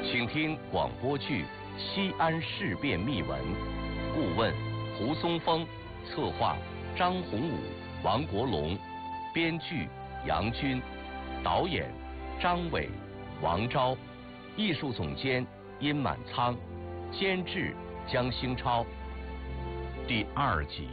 请听广播剧《西安事变秘闻》，顾问胡松峰，策划张宏武、王国龙，编剧杨军，导演张伟、王昭，艺术总监殷满仓，监制江兴超。第2集。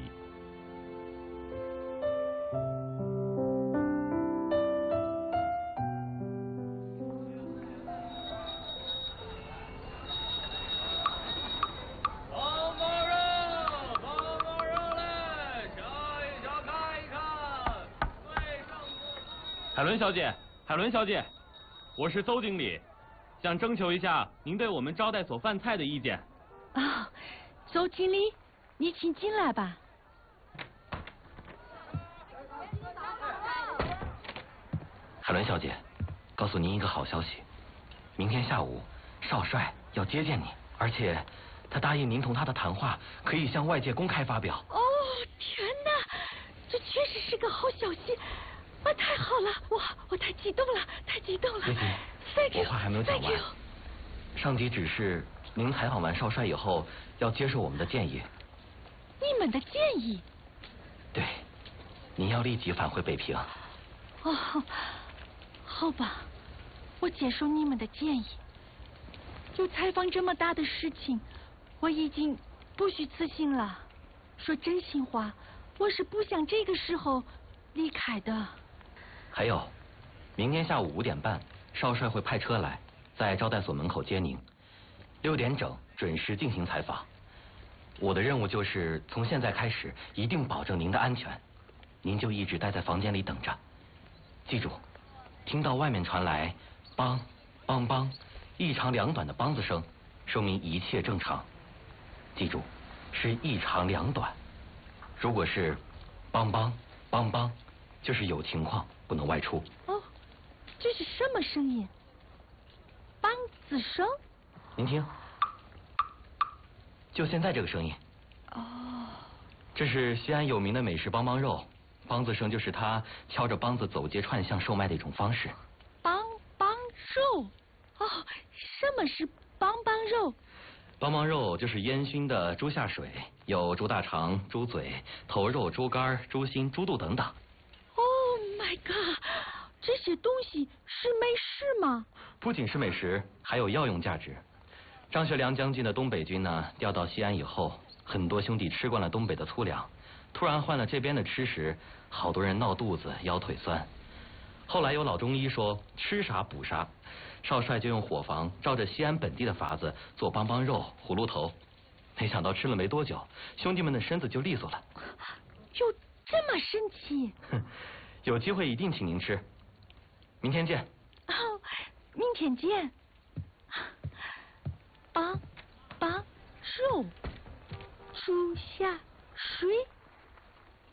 海伦小姐，海伦小姐，我是邹经理，想征求一下您对我们招待所饭菜的意见。 啊，邹经理，你请进来吧。 海伦小姐，告诉您一个好消息，明天下午少帅要接见你，而且他答应您同他的谈话可以向外界公开发表。 哦，天哪，这确实是个好消息。啊，太好了！我太激动了，太激动了。 Thank you， 我话还没有讲完。上级指示您采访完少帅以后，要接受我们的建议。 你们的建议？ 对，您要立即返回北平。 哦，好吧，我接受你们的建议。有采访这么大的事情，我已经不虚此行了。说真心话，我是不想这个时候离开的。 还有，明天下午5点半，少帅会派车来，在招待所门口接您。6点整准时进行采访。我的任务就是从现在开始，一定保证您的安全。您就一直待在房间里等着。记住，听到外面传来“梆梆梆”一长两短的梆子声，说明一切正常。记住，是一长两短。如果是“梆梆梆梆”，就是有情况，不能外出。 哦，这是什么声音？梆子声？ 您听，就现在这个声音。 哦， 这是西安有名的美食梆梆肉，梆子声就是他敲着梆子走街串巷售卖的一种方式。 梆梆肉？哦，什么是梆梆肉？ 梆梆肉就是烟熏的猪下水，有猪大肠、猪嘴、头肉、猪肝、猪心、猪肚等等。 Oh my god！ 这些东西是美食吗？ 不仅是美食，还有药用价值。张学良将军的东北军呢，调到西安以后，很多兄弟吃惯了东北的粗粮，突然换了这边的吃食，好多人闹肚子、腰腿酸。后来有老中医说吃啥补啥，少帅就用伙房照着西安本地的法子做梆梆肉、葫芦头，没想到吃了没多久，兄弟们的身子就利索了。 有这么神奇？ 有机会一定请您吃。明天见。 哦，明天见。梆梆肉，猪下水。